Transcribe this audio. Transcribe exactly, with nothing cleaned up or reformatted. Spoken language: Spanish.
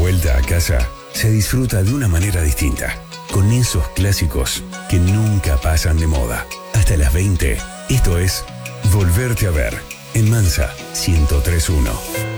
vuelta a casa se disfruta de una manera distinta, con esos clásicos que nunca pasan de moda. Hasta las veinte, esto es Volverte a ver, en Mansa ciento tres punto uno.